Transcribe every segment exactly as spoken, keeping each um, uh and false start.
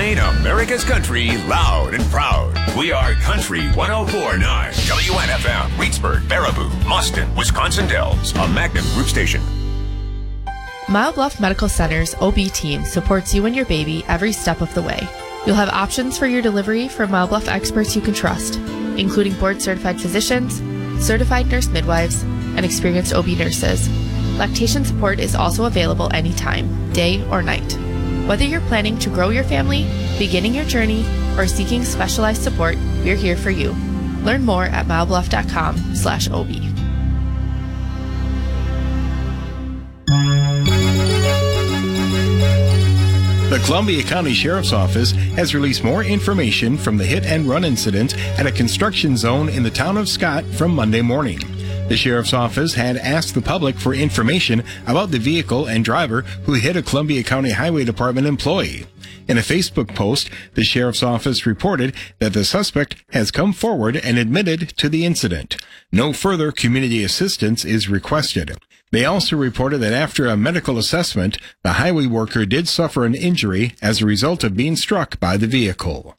Playing America's country loud and proud. We are Country one oh four point nine. W N F M, Reedsburg, Baraboo, Mustin, Wisconsin Dells. A Magnum Group station. Mile Bluff Medical Center's O B team supports you and your baby every step of the way. You'll have options for your delivery from Mile Bluff experts you can trust, including board-certified physicians, certified nurse midwives, and experienced O B nurses. Lactation support is also available anytime, day or night. Whether you're planning to grow your family, beginning your journey, or seeking specialized support, we're here for you. Learn more at milebluff.com slash OB. The Columbia County Sheriff's Office has released more information from the hit and run incident at a construction zone in the town of Scott from Monday morning. The Sheriff's Office had asked the public for information about the vehicle and driver who hit a Columbia County Highway Department employee. In a Facebook post, the Sheriff's Office reported that the suspect has come forward and admitted to the incident. No further community assistance is requested. They also reported that after a medical assessment, the highway worker did suffer an injury as a result of being struck by the vehicle.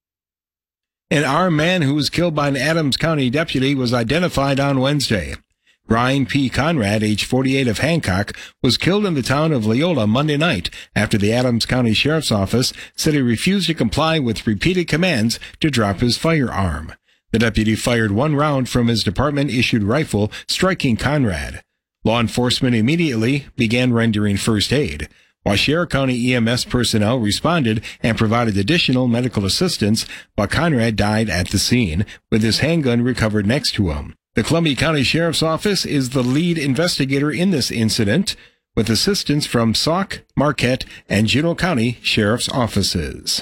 An armed man who was killed by an Adams County deputy was identified on Wednesday. Brian P. Conrad, age forty-eight, of Hancock, was killed in the town of Leola Monday night after the Adams County Sheriff's Office said he refused to comply with repeated commands to drop his firearm. The deputy fired one round from his department-issued rifle, striking Conrad. Law enforcement immediately began rendering first aid. Waushara County E M S personnel responded and provided additional medical assistance, but Conrad died at the scene, with his handgun recovered next to him. The Columbia County Sheriff's Office is the lead investigator in this incident, with assistance from Sauk, Marquette, and Juneau County Sheriff's Offices.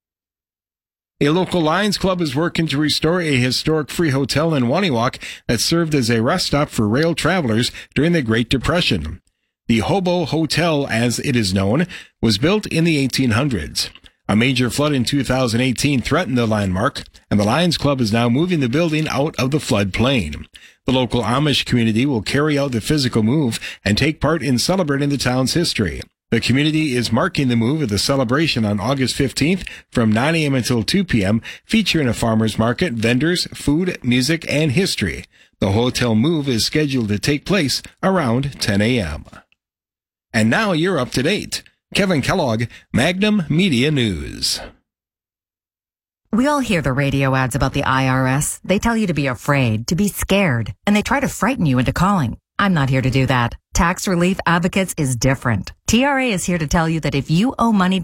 A local Lions Club is working to restore a historic free hotel in Waniwak that served as a rest stop for rail travelers during the Great Depression. The Hobo Hotel, as it is known, was built in the eighteen hundreds. A major flood in two thousand eighteen threatened the landmark, and the Lions Club is now moving the building out of the floodplain. The local Amish community will carry out the physical move and take part in celebrating the town's history. The community is marking the move of the celebration on August fifteenth from nine a.m. until two p.m., featuring a farmer's market, vendors, food, music, and history. The hotel move is scheduled to take place around ten a.m. And now you're up to date. Kevin Kellogg, Magnum Media News. We all hear the radio ads about the I R S. They tell you to be afraid, to be scared, and they try to frighten you into calling. I'm not here to do that. Tax Relief Advocates is different. T R A is here to tell you that if you owe money